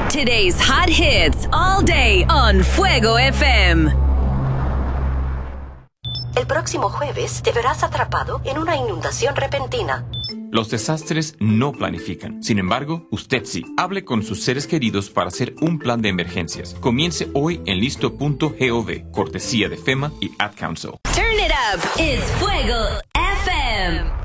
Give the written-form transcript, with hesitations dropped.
Today's hot hits all day on Fuego FM. El próximo jueves te verás atrapado en una inundación repentina. Los desastres no planifican. Sin embargo, usted sí. Hable con sus seres queridos para hacer un plan de emergencias. Comience hoy en listo.gov, cortesía de FEMA y Ad Council. Turn it up. It's Fuego FM.